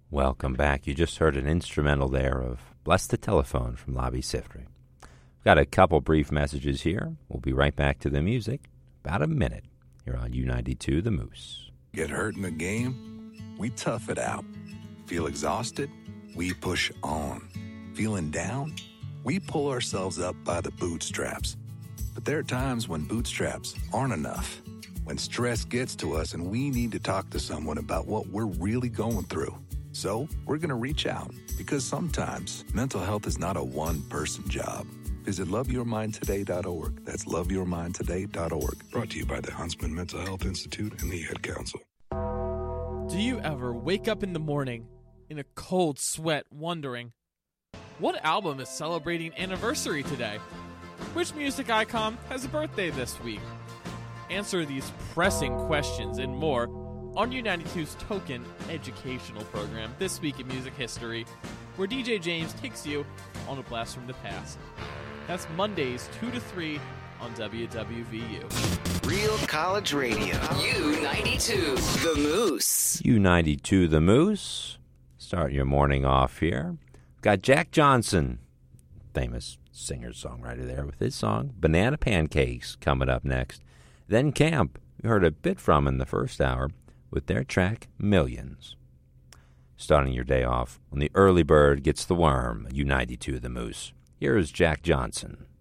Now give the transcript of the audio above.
Welcome back. You just heard an instrumental there of Bless the Telephone from Labi Siffre. Got a couple brief messages here. We'll be right back to the music about a minute here on U92 The Moose. Get hurt in a game? We tough it out. Feel exhausted? We push on. Feeling down? We pull ourselves up by the bootstraps. But there are times when bootstraps aren't enough. When stress gets to us and we need to talk to someone about what we're really going through. So we're going to reach out because sometimes mental health is not a one-person job. Visit loveyourmindtoday.org. That's loveyourmindtoday.org. Brought to you by the Huntsman Mental Health Institute and the Ad Council. Do you ever wake up in the morning in a cold sweat wondering, what album is celebrating anniversary today? Which music icon has a birthday this week? Answer these pressing questions and more on U92's Token educational program, This Week in Music History, where DJ James takes you on a blast from the past. That's Mondays 2 to 3 on WWVU. Real College Radio. U92, The Moose. U92 The Moose. Start your morning off here. Got Jack Johnson, famous singer-songwriter there, with his song Banana Pancakes coming up next. Then Camp, we heard a bit from in the first hour, with their track Millions. Starting your day off on the early bird gets the worm, U92 The Moose. Here is Jack Johnson.